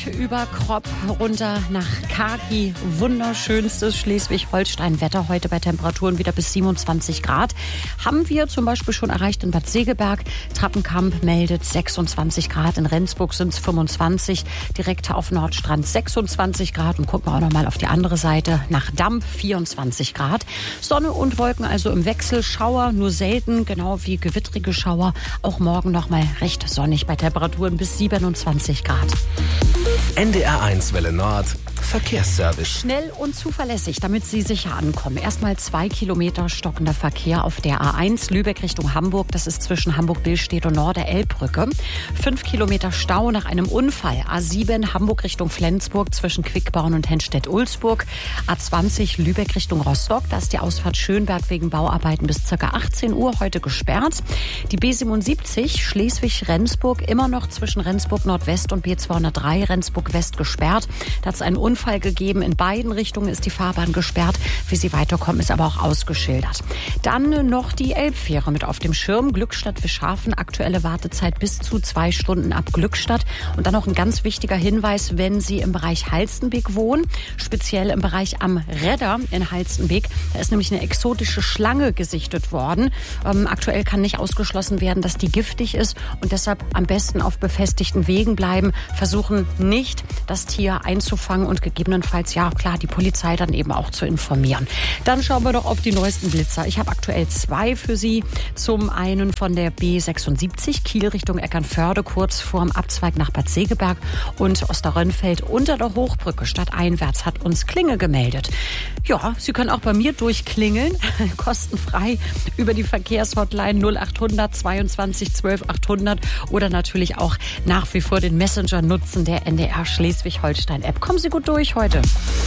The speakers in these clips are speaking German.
über Kropp runter nach Kaki. Wunderschönstes Schleswig-Holstein-Wetter heute bei Temperaturen wieder bis 27 Grad. Haben wir zum Beispiel schon erreicht in Bad Segeberg. Trappenkamp meldet 26 Grad. In Rendsburg sind es 25. Direkt auf Nordstrand 26 Grad. Und gucken wir auch noch mal auf die andere Seite. Nach Damp 24 Grad. Sonne und Wolken also im Wechsel. Schauer nur selten, genau wie gewittrige Schauer. Auch morgen noch mal recht sonnig bei Temperaturen bis 27 Grad. NDR1 Welle Nord. Verkehrsservice. Schnell und zuverlässig, damit Sie sicher ankommen. Erstmal 2 Kilometer stockender Verkehr auf der A1 Lübeck Richtung Hamburg. Das ist zwischen Hamburg-Billstedt und Norder-Elbbrücke. 5 Kilometer Stau nach einem Unfall. A7 Hamburg Richtung Flensburg zwischen Quickborn und Henstedt-Ulzburg. A20 Lübeck Richtung Rostock. Da ist die Ausfahrt Schönberg wegen Bauarbeiten bis ca. 18 Uhr heute gesperrt. Die B77 Schleswig-Rendsburg immer noch zwischen Rendsburg Nordwest und B203 Rendsburg West gesperrt. Da hat es einen Unfall gegeben. In beiden Richtungen ist die Fahrbahn gesperrt. Wie Sie weiterkommen, ist aber auch ausgeschildert. Dann noch die Elbfähre mit auf dem Schirm. Glückstadt-Fischhafen. Aktuelle Wartezeit bis zu 2 Stunden ab Glückstadt. Und dann noch ein ganz wichtiger Hinweis, wenn Sie im Bereich Halstenbek wohnen, speziell im Bereich am Redder in Halstenbek. Da ist nämlich eine exotische Schlange gesichtet worden. Aktuell kann nicht ausgeschlossen werden, dass die giftig ist. Und deshalb am besten auf befestigten Wegen bleiben. Versuchen nicht, das Tier einzufangen und gegebenenfalls, ja klar, die Polizei dann eben auch zu informieren. Dann schauen wir doch auf die neuesten Blitzer. Ich habe aktuell 2 für Sie. Zum einen von der B76 Kiel Richtung Eckernförde, kurz vorm Abzweig nach Bad Segeberg, und Osterrönfeld unter der Hochbrücke stadteinwärts hat uns Klinge gemeldet. Ja, Sie können auch bei mir durchklingeln, kostenfrei über die Verkehrshotline 0800 22 12 800 oder natürlich auch nach wie vor den Messenger nutzen der NDR Schleswig-Holstein-App. Kommen Sie gut durch heute.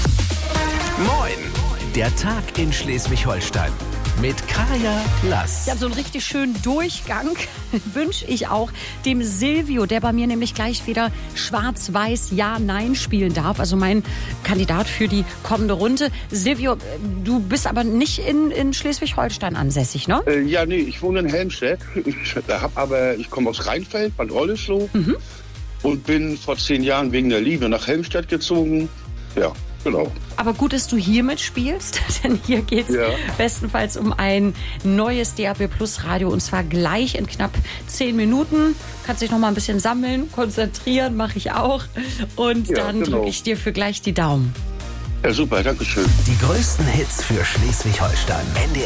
Moin, der Tag in Schleswig-Holstein mit Kaya Lass. Ja, so einen richtig schönen Durchgang wünsche ich auch dem Silvio, der bei mir nämlich gleich wieder Schwarz-Weiß Ja-Nein spielen darf. Also mein Kandidat für die kommende Runde. Silvio, du bist aber nicht in Schleswig-Holstein ansässig, ne? Ja, nee, ich wohne in Helmstedt. Ich komme aus Rheinfeld, Bad Oldesloe. Und bin vor 10 Jahren wegen der Liebe nach Helmstedt gezogen. Ja, genau. Aber gut, dass du hier mitspielst, denn hier geht's bestenfalls um ein neues DAB Plus Radio, und zwar gleich in knapp 10 Minuten. Kannst dich noch mal ein bisschen sammeln, konzentrieren, mache ich auch. Und dann drücke ich dir für gleich die Daumen. Ja, super, danke schön. Die größten Hits für Schleswig-Holstein. NDR